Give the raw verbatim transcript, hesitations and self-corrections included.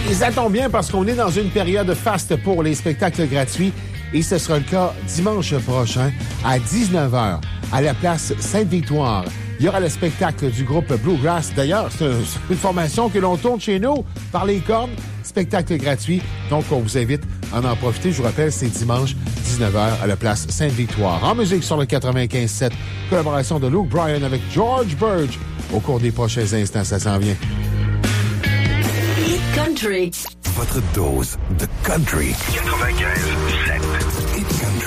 Et ça tombe bien parce qu'on est dans une période faste pour les spectacles gratuits et ce sera le cas dimanche prochain à dix-neuf heures à la place Sainte-Victoire. Il y aura le spectacle du groupe Bluegrass. D'ailleurs, c'est une formation que l'on tourne chez nous par les cornes. Spectacle gratuit. Donc, on vous invite à en profiter. Je vous rappelle, c'est dimanche, dix-neuf heures à la place Sainte-Victoire. En musique sur le quatre-vingt-quinze sept, collaboration de Luke Bryan avec George Burge. Au cours des prochains instants, ça s'en vient. Hit Country. Votre dose de country. quatre-vingt-quinze sept. Hit Country.